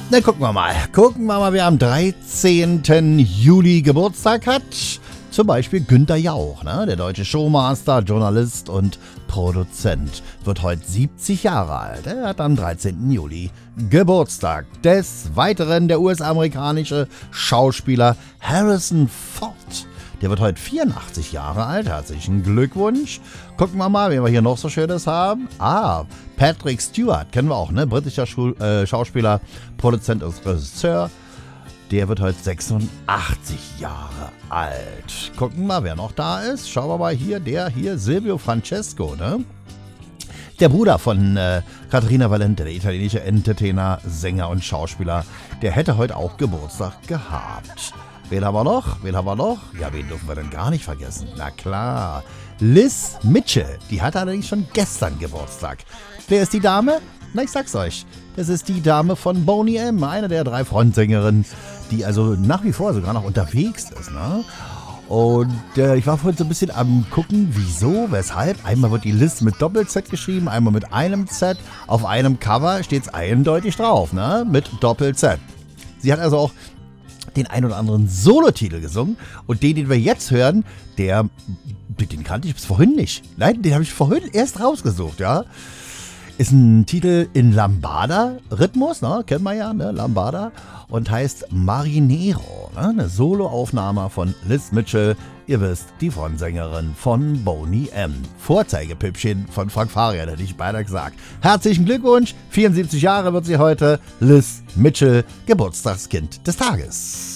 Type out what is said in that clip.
Na, gucken wir mal. Wer am 13. Juli Geburtstag hat. Zum Beispiel Günther Jauch, ne? Der deutsche Showmaster, Journalist und Produzent. Wird heute 70 Jahre alt. Er hat am 13. Juli Geburtstag. Des Weiteren der US-amerikanische Schauspieler Harrison Ford. Der wird heute 84 Jahre alt. Herzlichen Glückwunsch. Gucken wir mal, wen wir hier noch so Schönes haben. Patrick Stewart, kennen wir auch, ne? Britischer Schauspieler, Produzent und Regisseur. Der wird heute 86 Jahre alt. Gucken wir mal, wer noch da ist. Schauen wir mal hier, Silvio Francesco, ne? Der Bruder von Caterina Valente, der italienische Entertainer, Sänger und Schauspieler. Der hätte heute auch Geburtstag gehabt. Wen haben wir noch? Ja, wen dürfen wir denn gar nicht vergessen? Na klar, Liz Mitchell. Die hatte allerdings schon gestern Geburtstag. Wer ist die Dame? Na, ich sag's euch. Das ist die Dame von Boney M., eine der 3 Frontsängerinnen, die also nach wie vor sogar noch unterwegs ist, ne? Und ich war vorhin so ein bisschen am gucken, wieso, weshalb. Einmal wird die Liz mit Doppel-Z geschrieben, einmal mit einem Z. Auf einem Cover steht's eindeutig drauf, ne? Mit Doppel-Z. Sie hat also auch den ein oder anderen Solotitel gesungen. Und den wir jetzt hören, den kannte ich bis vorhin nicht. Nein, den habe ich vorhin erst rausgesucht, ja. Ist ein Titel in Lambada-Rhythmus, ne? Kennt man ja, ne? Lambada. Und heißt Marinero, ne? Eine Soloaufnahme von Liz Mitchell. Ihr wisst, die Frontsängerin von Boney M. Vorzeigepüppchen von Frank Farian, hätte ich beinahe gesagt. Herzlichen Glückwunsch, 74 Jahre wird sie heute. Liz Mitchell, Geburtstagskind des Tages.